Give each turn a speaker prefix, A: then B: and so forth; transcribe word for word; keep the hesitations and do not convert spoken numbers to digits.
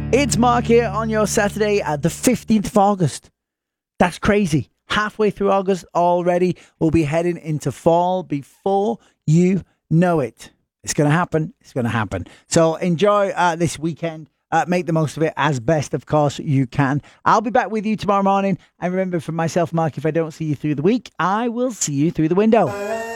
A: It's Mark here on your Saturday at the fifteenth of August. That's crazy. Halfway through August already. We'll be heading into fall before you know it. It's going to happen. It's going to happen. So enjoy uh, this weekend. Uh, make the most of it as best, of course, you can. I'll be back with you tomorrow morning. And remember, from myself, Mark, if I don't see you through the week, I will see you through the window.